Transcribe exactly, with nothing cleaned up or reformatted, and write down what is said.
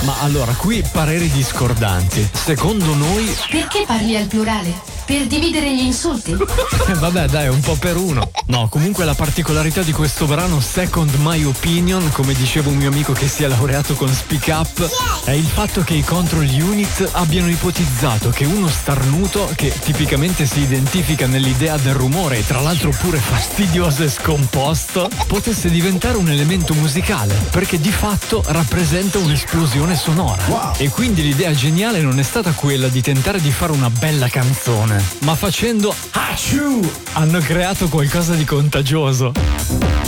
Ma allora, qui pareri discordanti. Secondo noi... Perché parli al plurale? Per dividere gli insulti? Vabbè, dai, un po' per uno. No, comunque la particolarità di questo brano, Second My Opinion, come diceva un mio amico che si è laureato con Speak Up, è il fatto che i Control Unit abbiano ipotizzato che uno starnuto, che tipicamente si identifica nell'idea del rumore e tra l'altro pure fastidioso e scomposto, potesse diventare un elemento musicale, perché di fatto rappresenta un'esplosione sonora. Wow. E quindi l'idea geniale non è stata quella di tentare di fare una bella canzone, ma facendo Achoo! Hanno creato qualcosa di contagioso.